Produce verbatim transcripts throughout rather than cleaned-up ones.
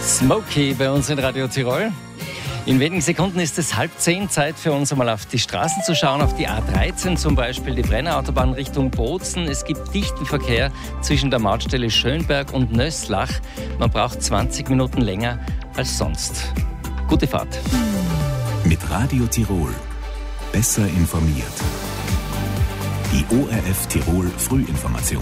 Smokey bei uns in Radio Tirol. In wenigen Sekunden ist es halb zehn, Zeit für uns einmal auf die Straßen zu schauen, auf die A dreizehn zum Beispiel, die Brennerautobahn Richtung Bozen. Es gibt dichten Verkehr zwischen der Mautstelle Schönberg und Nösslach. Man braucht zwanzig Minuten länger als sonst. Gute Fahrt. Mit Radio Tirol. Besser informiert. Die O R F Tirol Frühinformation.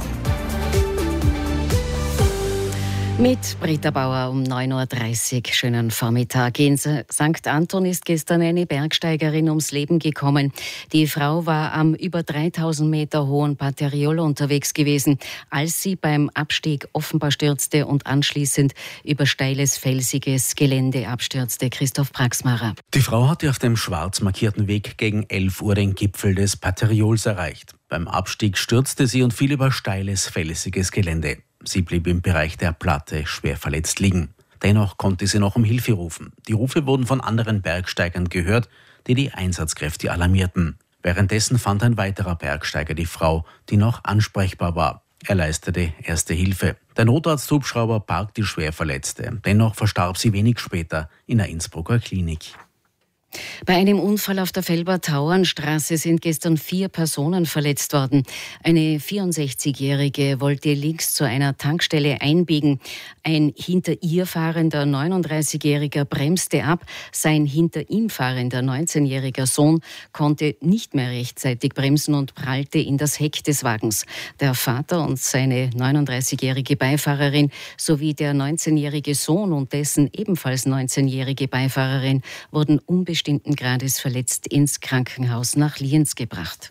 Mit Britta Bauer um neun Uhr dreißig. Schönen Vormittag. In Sankt Anton ist gestern eine Bergsteigerin ums Leben gekommen. Die Frau war am über dreitausend Meter hohen Patteriolo unterwegs gewesen, als sie beim Abstieg offenbar stürzte und anschließend über steiles, felsiges Gelände abstürzte. Christoph Praxmacher. Die Frau hatte auf dem schwarz markierten Weg gegen elf Uhr den Gipfel des Patteriols erreicht. Beim Abstieg stürzte sie und fiel über steiles, felsiges Gelände. Sie blieb im Bereich der Platte schwer verletzt liegen. Dennoch konnte sie noch um Hilfe rufen. Die Rufe wurden von anderen Bergsteigern gehört, die die Einsatzkräfte alarmierten. Währenddessen fand ein weiterer Bergsteiger die Frau, die noch ansprechbar war. Er leistete erste Hilfe. Der Notarzthubschrauber barg die Schwerverletzte. Dennoch verstarb sie wenig später in der Innsbrucker Klinik. Bei einem Unfall auf der Felber-Tauernstraße sind gestern vier Personen verletzt worden. Eine vierundsechzigjährige wollte links zu einer Tankstelle einbiegen. Ein hinter ihr fahrender neununddreißigjähriger bremste ab. Sein hinter ihm fahrender neunzehnjähriger Sohn konnte nicht mehr rechtzeitig bremsen und prallte in das Heck des Wagens. Der Vater und seine neununddreißigjährige Beifahrerin sowie der neunzehnjährige Sohn und dessen ebenfalls neunzehnjährige Beifahrerin wurden unbestimmt Grades verletzt ins Krankenhaus nach Lienz gebracht.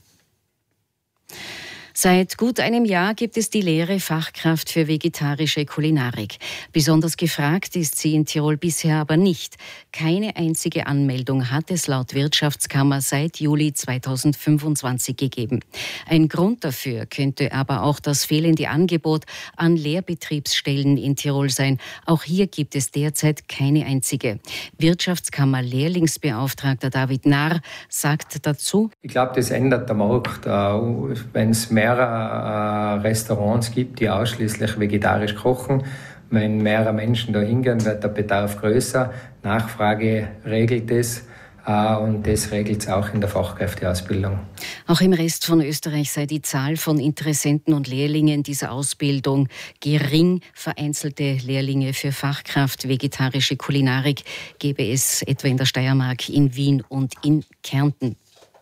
Seit gut einem Jahr gibt es die Lehre Fachkraft für vegetarische Kulinarik. Besonders gefragt ist sie in Tirol bisher aber nicht. Keine einzige Anmeldung hat es laut Wirtschaftskammer seit Juli zweitausendfünfundzwanzig gegeben. Ein Grund dafür könnte aber auch das fehlende Angebot an Lehrbetriebsstellen in Tirol sein. Auch hier gibt es derzeit keine einzige. Wirtschaftskammer Lehrlingsbeauftragter David Narr sagt dazu: Ich glaube, das ändert der Markt, wenn es mehr mehrere Restaurants gibt, die ausschließlich vegetarisch kochen. Wenn mehrere Menschen da hingehen, wird der Bedarf größer. Nachfrage regelt es und das regelt es auch in der Fachkräfteausbildung. Auch im Rest von Österreich sei die Zahl von Interessenten und Lehrlingen dieser Ausbildung gering. Vereinzelte Lehrlinge für Fachkraft vegetarische Kulinarik gäbe es etwa in der Steiermark, in Wien und in Kärnten.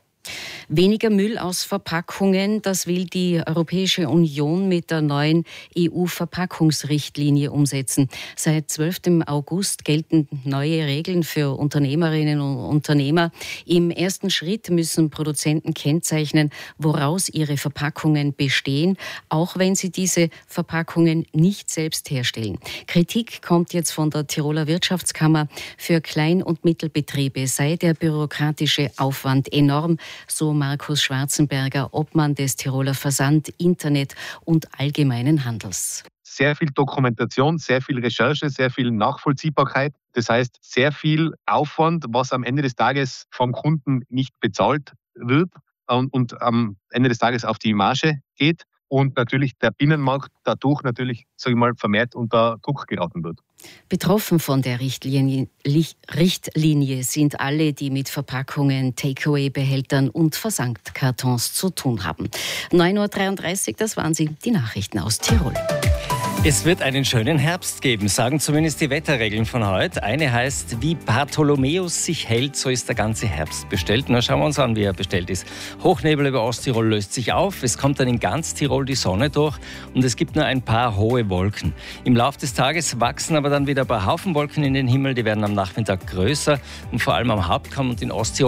Weniger Müll aus Verpackungen, das will die Europäische Union mit der neuen E U-Verpackungsrichtlinie umsetzen. Seit zwölften August gelten neue Regeln für Unternehmerinnen und Unternehmer. Im ersten Schritt müssen Produzenten kennzeichnen, woraus ihre Verpackungen bestehen, auch wenn sie diese Verpackungen nicht selbst herstellen. Kritik kommt jetzt von der Tiroler Wirtschaftskammer. Für Klein- und Mittelbetriebe sei der bürokratische Aufwand enorm, so Markus Schwarzenberger, Obmann des Tiroler Versand-, Internet- und Allgemeinen Handels. Sehr viel Dokumentation, sehr viel Recherche, sehr viel Nachvollziehbarkeit. Das heißt, sehr viel Aufwand, was am Ende des Tages vom Kunden nicht bezahlt wird und, und am Ende des Tages auf die Marge geht. Und natürlich der Binnenmarkt dadurch natürlich, sage ich mal, vermehrt unter Druck geraten wird. Betroffen von der Richtlinie, Richtlinie sind alle, die mit Verpackungen, Takeaway-Behältern und Versandkartons zu tun haben. neun Uhr dreiunddreißig, das waren sie, die Nachrichten aus Tirol. Es wird einen schönen Herbst geben, sagen zumindest die Wetterregeln von heute. Eine heißt, wie Bartholomäus sich hält, so ist der ganze Herbst bestellt. Na, schauen wir uns an, wie er bestellt ist. Hochnebel über Osttirol löst sich auf, es kommt dann in ganz Tirol die Sonne durch und es gibt nur ein paar hohe Wolken. Im Laufe des Tages wachsen aber dann wieder ein paar Haufen Wolken in den Himmel, die werden am Nachmittag größer und vor allem am Hauptkamm und in Osttirol